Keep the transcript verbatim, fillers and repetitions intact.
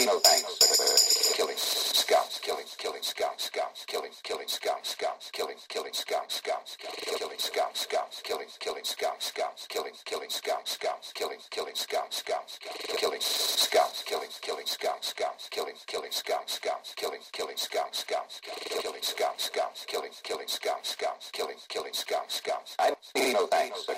no thanks for killing scums, killing, killing scum, scum, killing, killing scum, scum, killing, killing scum, scum, killing scum, scum, killing, killing scum, scum, killing, killing scum, scum, killing, killing scum, scum, killing scum, killing, killing scum, scum, killing, killing scum, scum, killing, killing scum, scum, killing scum, scum, killing, killing scum, scum, killing, killing scum, scum. I need no thanks for